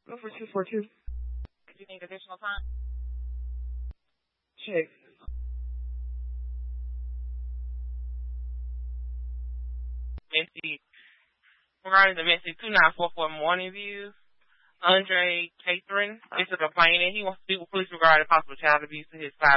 Go for 242. Do you need additional time? Check. Missy, regarding the Missy 2944 Morning View, Andre Catherine is complaining. He wants to speak with police regarding possible child abuse to his 5